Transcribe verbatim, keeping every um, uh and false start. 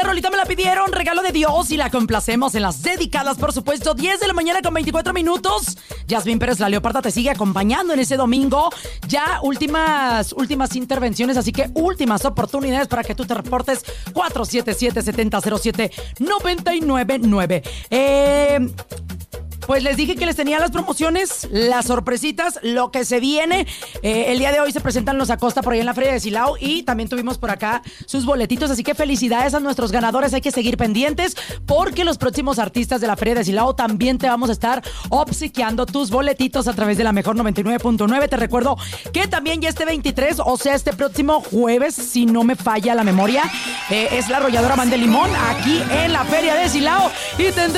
rolita me la pidieron, regalo de Dios, y la complacemos en las dedicadas, por supuesto. diez de la mañana con veinticuatro minutos. Yasmín Pérez, la Leoparda, te sigue acompañando en ese domingo. Ya últimas, últimas intervenciones, así que últimas oportunidades para que tú te reportes. cuatro siete siete, siete cero cero siete, nueve nueve nueve. Eh... Pues les dije que les tenía las promociones, las sorpresitas, lo que se viene. Eh, el día de hoy se presentan los Acosta por ahí en la Feria de Silao y también tuvimos por acá sus boletitos. Así que felicidades a nuestros ganadores. Hay que seguir pendientes porque los próximos artistas de la Feria de Silao también te vamos a estar obsequiando tus boletitos a través de la Mejor noventa y nueve punto nueve. Te recuerdo que también ya este veintitrés, o sea, este próximo jueves, si no me falla la memoria, eh, es la Arrolladora Man de Limón aquí en la Feria de Silao. Y tendré